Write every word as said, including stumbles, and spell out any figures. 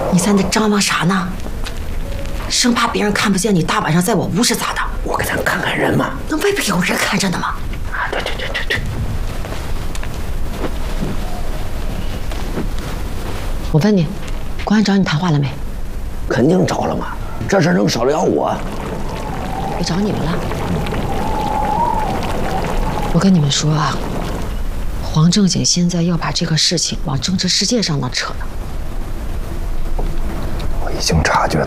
你在那张望啥呢？生怕别人看不见你大晚上在我屋是咋的？ 我给咱看看人嘛。 那外边有人看着呢吗？ 啊，对对对对对。 我问你，公安找你谈话了没？ 肯定找了嘛，这事能少得了我？ 我找你们了。我跟你们说啊，黄正经现在要把这个事情往政治世界上那扯呢。 我已经察觉到